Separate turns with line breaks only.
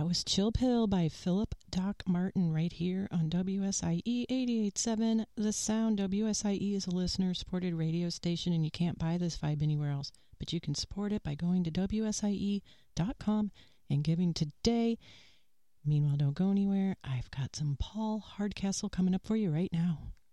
That was Chill Pill by Philip Doc Martin right here on WSIE 88.7 The Sound. WSIE is a listener-supported radio station, and you can't buy this vibe anywhere else, but you can support it by going to WSIE.com and giving today. Meanwhile, don't go anywhere. I've got some Paul Hardcastle coming up for you right now.